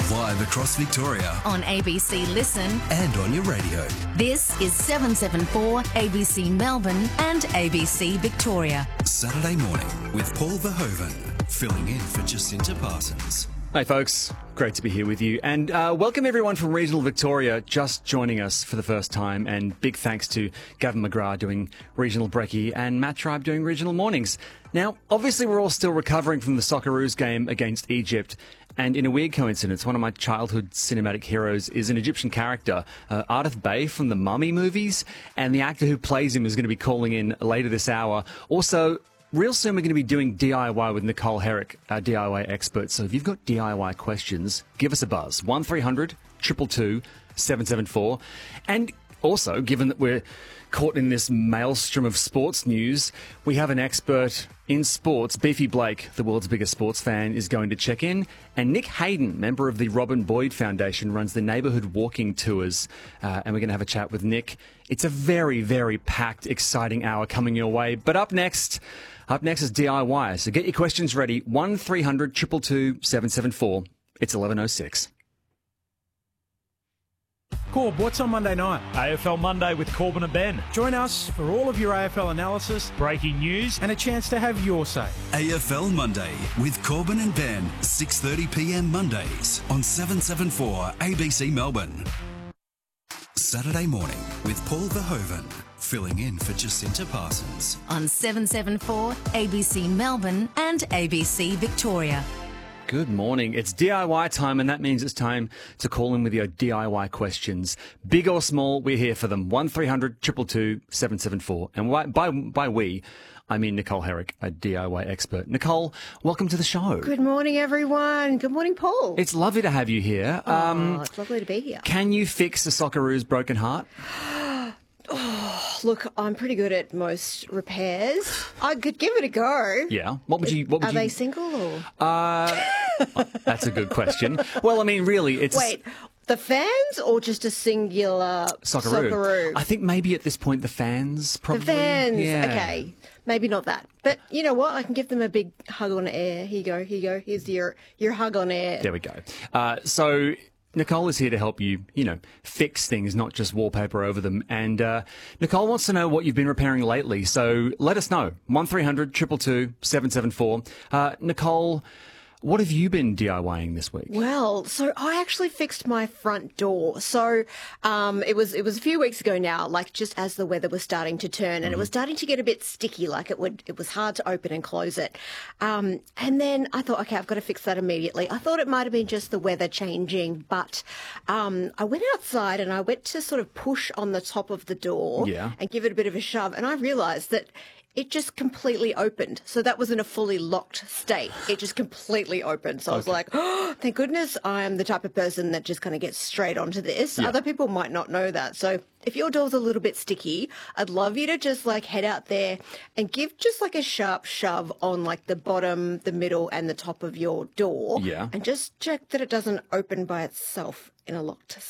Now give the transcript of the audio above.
live across Victoria on ABC Listen and on your radio. This is 774 ABC Melbourne and ABC Victoria. Saturday morning with Paul Verhoeven, filling in for Jacinta Parsons. Hey folks, great to be here with you, and welcome everyone from regional Victoria just joining us for the first time, and big thanks to Gavin McGrath doing regional brekkie and Matt Tribe doing regional mornings. Now, obviously we're all still recovering from the Socceroos game against Egypt, and in a weird coincidence, one of my childhood cinematic heroes is an Egyptian character, Ardith Bey from the Mummy movies, and the actor who plays him is going to be calling in later this hour. Also, real soon we're going to be doing DIY with Nicole Herrick, our DIY expert. So if you've got DIY questions, give us a buzz. 1300 222 774. And also, given that we're caught in this maelstrom of sports news, we have an expert in sports. Beefy Blake, the world's biggest sports fan, is going to check in. And Nick Hayden, member of the Robin Boyd Foundation, runs the neighbourhood walking tours. And we're going to have a chat with Nick. It's a very, very packed, exciting hour coming your way. But up next is DIY. So get your questions ready. 1300 222 774. It's 11:06. Corb, what's on Monday night? AFL Monday with Corbin and Ben. Join us for all of your AFL analysis, Breaking news. and a chance to have your say. AFL Monday with Corbin and Ben, 6:30pm Mondays on 774 ABC Melbourne. Saturday morning with Paul Verhoeven, filling in for Jacinta Parsons. On 774 ABC Melbourne and ABC Victoria. Good morning. It's DIY time, and that means it's time to call in with your DIY questions. Big or small, we're here for them. 1300 222 774. And by we, I mean Nicole Herrick, a DIY expert. Nicole, welcome to the show. Good morning, everyone. Good morning, Paul. It's lovely to have you here. It's lovely to be here. Can you fix a Socceroos broken heart? Look, I'm pretty good at most repairs. I could give it a go. Yeah. What would you? Are they single or? That's a good question. Well, I mean, really, it's... Wait, the fans or just a singular Socceroo? I think maybe at this point the fans probably. The fans, Yeah. okay. Maybe not that. But you know what? I can give them a big hug on air. Here you go. Here's your hug on air. There we go. So Nicole is here to help you, fix things, not just wallpaper over them. And Nicole wants to know what you've been repairing lately. So let us know. 1300 222 774. Nicole, what have you been DIYing this week? Well, so I actually fixed my front door. So it was a few weeks ago now, like just as the weather was starting to turn, and it was starting to get a bit sticky, like it was hard to open and close it. And then I thought, okay, I've got to fix that immediately. I thought it might have been just the weather changing, but I went outside and I went to sort of push on the top of the door and give it a bit of a shove, and I realised that it just completely opened. So that was in a fully locked state. It just completely opened. So I was like, oh, thank goodness I am the type of person that just kind of gets straight onto this. Other people might not know that. So if your door's a little bit sticky, I'd love you to just like head out there and give just like a sharp shove on like the bottom, the middle and the top of your door. Yeah. And just check that it doesn't open by itself in a locked